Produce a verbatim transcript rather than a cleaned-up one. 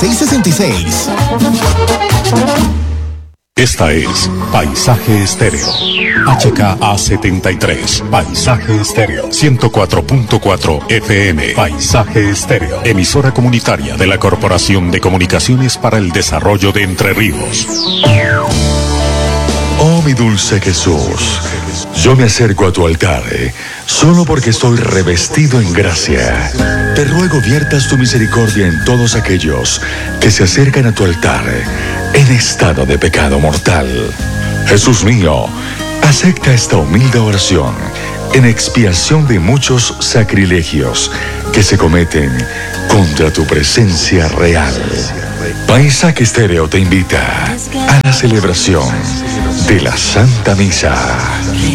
seiscientos sesenta y seis. Esta es Paisaje Estéreo. H K A setenta y tres. Paisaje Estéreo. ciento cuatro punto cuatro F M. Paisaje Estéreo. Emisora comunitaria de la Corporación de Comunicaciones para el Desarrollo de Entre Ríos. Oh, mi dulce Jesús, yo me acerco a tu altar, eh, solo porque estoy revestido en gracia. Te ruego viertas tu misericordia en todos aquellos que se acercan a tu altar eh, en estado de pecado mortal. Jesús mío, acepta esta humilde oración en expiación de muchos sacrilegios que se cometen contra tu presencia real. Paisaje Estéreo te invita a la celebración de la Santa Misa.